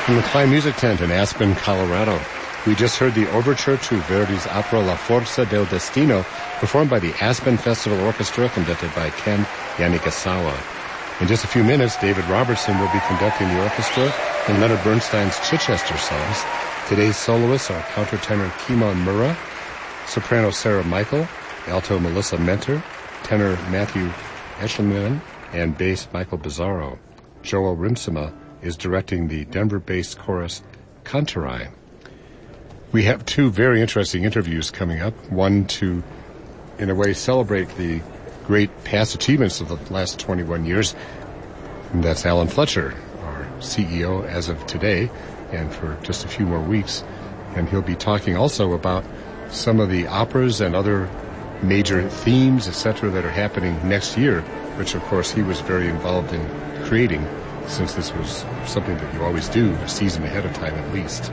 From the Klein Music Tent in Aspen, Colorado, we just heard the overture to Verdi's opera La Forza del Destino, performed by the Aspen Festival Orchestra, conducted by Ken Yanagasawa. In just a few minutes, David Robertson will be conducting the orchestra in Leonard Bernstein's Chichester songs. Today's soloists are countertenor Kimon Murrah, soprano Sarah Michael, alto Melissa Mentor, tenor Matthew Eshelman, and bass Michael Bizzarro. Joel Rimsema is directing the Denver-based chorus Kantarai. We have two very interesting interviews coming up. One to, in a way, celebrate the great past achievements of the last 21 years. And that's Alan Fletcher, our CEO as of today, and for just a few more weeks. And he'll be talking also about some of the operas and other major themes, etc., that are happening next year, which, of course, he was very involved in creating, since this was something that you always do a season ahead of time at least.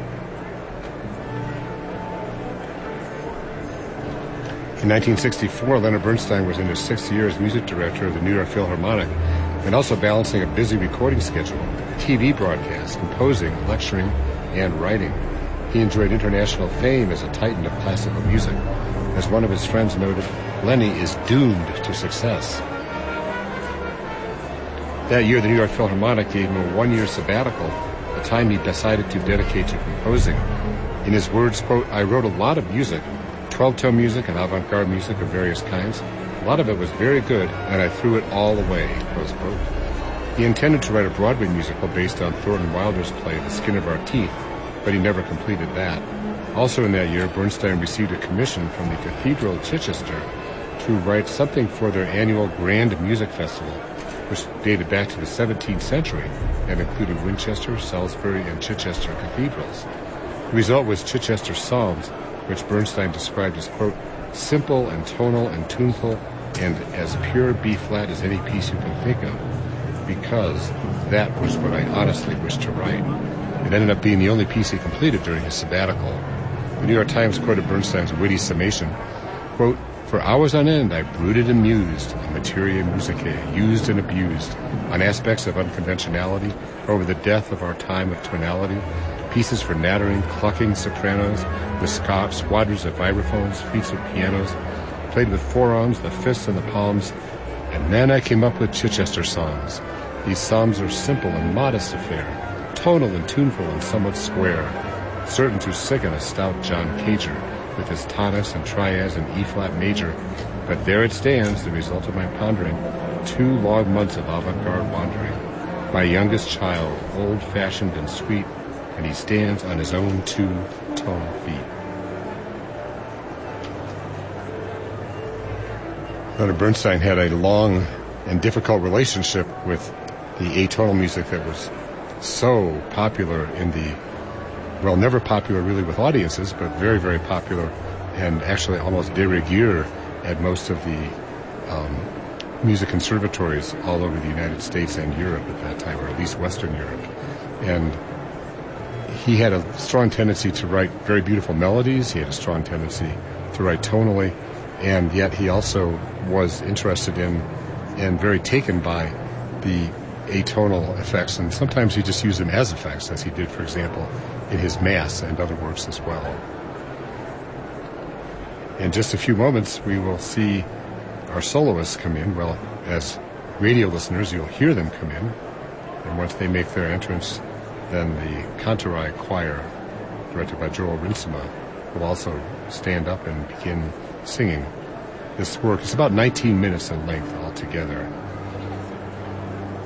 In 1964, Leonard Bernstein was in his 6th year as music director of the New York Philharmonic and also balancing a busy recording schedule, TV broadcasts, composing, lecturing, and writing. He enjoyed international fame as a titan of classical music. As one of his friends noted, Lenny is doomed to success. That year, the New York Philharmonic gave him a 1-year sabbatical, a time he decided to dedicate to composing. In his words, quote, "I wrote a lot of music, 12-tone music and avant-garde music of various kinds. A lot of it was very good, and I threw it all away," close quote. He intended to write a Broadway musical based on Thornton Wilder's play, The Skin of Our Teeth, but he never completed that. Also in that year, Bernstein received a commission from the Cathedral of Chichester to write something for their annual Grand Music Festival, which dated back to the 17th century and included Winchester, Salisbury, and Chichester cathedrals. The result was Chichester Psalms, which Bernstein described as, quote, "simple and tonal and tuneful and as pure B-flat as any piece you can think of, because that was what I honestly wished to write." It ended up being the only piece he completed during his sabbatical. The New York Times quoted Bernstein's witty summation, quote, "For hours on end I brooded and mused on materia musicae, used and abused, on aspects of unconventionality, over the death of our time of tonality, pieces for nattering, clucking sopranos, with squadrons of vibraphones, feats of pianos, played with forearms, the fists, and the palms, and then I came up with Chichester songs. These psalms are simple and modest affair, tonal and tuneful and somewhat square, certain to sicken a stout John Cager, with his tonics and triads and E-flat major, but there it stands, the result of my pondering, 2 long months of avant-garde wandering. My youngest child, old-fashioned and sweet, and he stands on his own 2-tone feet." Leonard Bernstein had a long and difficult relationship with the atonal music that was so popular in the, well, never popular really with audiences, but very, very popular and actually almost de rigueur at most of the music conservatories all over the United States and Europe at that time, or at least Western Europe. And he had a strong tendency to write very beautiful melodies. He had a strong tendency to write tonally, and yet he also was interested in and very taken by the atonal effects, and sometimes he just used them as effects, as he did, for example, in his Mass and other works as well. In just a few moments, we will see our soloists come in. Well, as radio listeners, you'll hear them come in, and once they make their entrance, then the Kantarai Choir, directed by Joel Rinsema, will also stand up and begin singing. This work is about 19 minutes in length altogether.